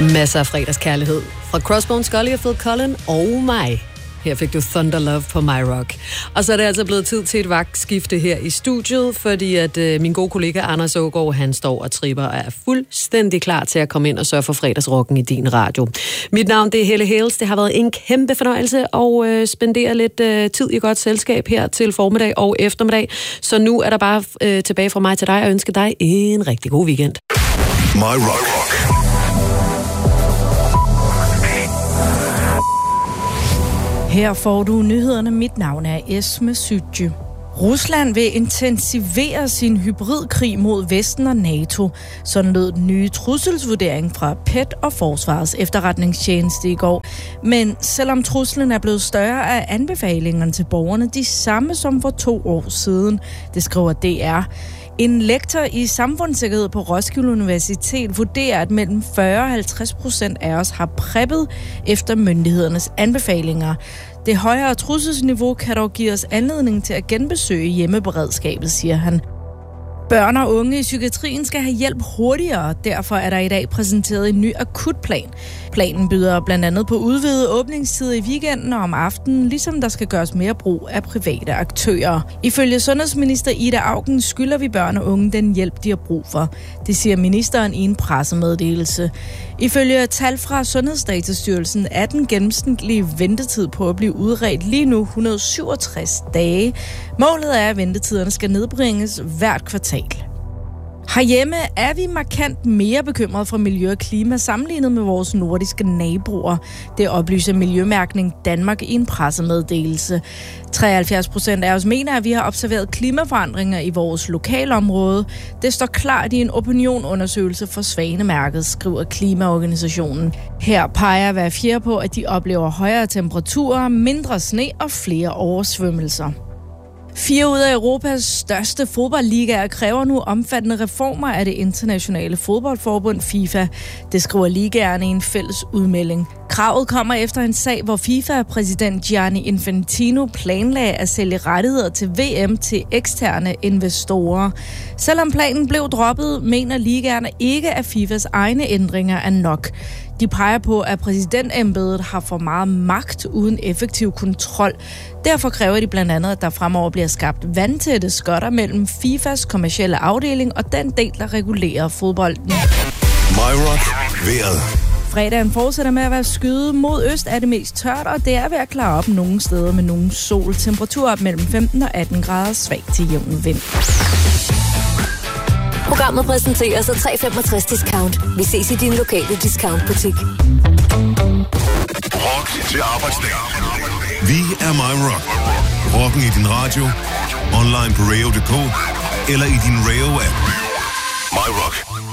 Masser af fredagskærlighed fra Crossbones, Scully og Phil Collin og mig. Her fik du Thunder Love på My Rock. Og så er det altså blevet tid til et vagtskifte her i studiet, fordi at min gode kollega Anders Aagaard, han står og tripper og er fuldstændig klar til at komme ind og sørge for fredagsrocken i din radio. Mit navn det er Helle Hales. Det har været en kæmpe fornøjelse at spendere lidt tid i godt selskab her til formiddag og eftermiddag. Så nu er der bare tilbage fra mig til dig og ønske dig en rigtig god weekend. My Rock. Her får du nyhederne. Mit navn er Esme Sytje. Rusland vil intensivere sin hybridkrig mod Vesten og NATO. Sådan lød den nye trusselsvurdering fra PET og Forsvarets efterretningstjeneste i går. Men selvom truslen er blevet større, er anbefalingerne til borgerne de samme som for 2 år siden. Det skriver DR. En lektor i samfundssikkerhed på Roskilde Universitet vurderer, at mellem 40 og 50% af os har preppet efter myndighedernes anbefalinger. Det højere trusselsniveau kan dog give os anledning til at genbesøge hjemmeberedskabet, siger han. Børn og unge i psykiatrien skal have hjælp hurtigere, derfor er der i dag præsenteret en ny akutplan. Planen byder blandt andet på udvidet åbningstider i weekenden og om aftenen, ligesom der skal gøres mere brug af private aktører. Ifølge sundhedsminister Ida Auken skylder vi børn og unge den hjælp, de har brug for. Det siger ministeren i en pressemeddelelse. Ifølge tal fra Sundhedsdatastyrelsen er den gennemsnitlige ventetid på at blive udredt lige nu 167 dage. Målet er, at ventetiderne skal nedbringes hvert kvartal. Herhjemme er vi markant mere bekymrede for miljø og klima sammenlignet med vores nordiske naboer. Det oplyser Miljømærkning Danmark i en pressemeddelelse. 73% af os mener, at vi har observeret klimaforandringer i vores lokalområde. Det står klart i en opinionundersøgelse for Svanemærket, skriver Klimaorganisationen. Her peger hver fjerde på, at de oplever højere temperaturer, mindre sne og flere oversvømmelser. 4 ud af Europas største fodboldligaer kræver nu omfattende reformer af det internationale fodboldforbund FIFA. Det skriver ligaerne i en fælles udmelding. Kravet kommer efter en sag, hvor FIFA-præsident Gianni Infantino planlagde at sælge rettigheder til VM til eksterne investorer. Selvom planen blev droppet, mener ligaerne ikke, at FIFAs egne ændringer er nok. De peger på, at præsidentembedet har for meget magt uden effektiv kontrol. Derfor kræver de blandt andet, at der fremover bliver skabt vandtætte skotter mellem FIFAs kommercielle afdeling og den del, der regulerer fodbolden. My Rock. Vejret. Fredagen fortsætter med at være skyet. Mod øst er det mest tørt, og det er ved at klare op nogle steder med nogle sol. Temperatur op mellem 15 og 18 grader, svag til jævn vind. Programmet præsenteres af 365 Discount. Vi ses i din lokale discountbutik. Rock til arbejdsdag. Vi er My Rock. Rocken i din radio, online på radio.dk eller i din radio-app. My Rock.